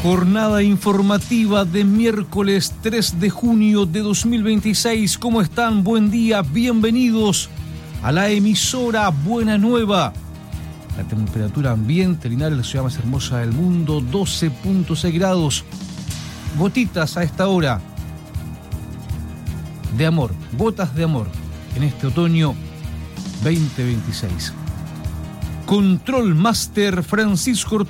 Jornada informativa de miércoles 3 de junio de 2026. ¿Cómo están? Buen día, bienvenidos a la emisora Buena Nueva. La temperatura ambiente lineal en la ciudad más hermosa del mundo, 12.6 grados. Gotitas a esta hora de amor, gotas de amor en este otoño 2026. Control Master Francisco Ortega.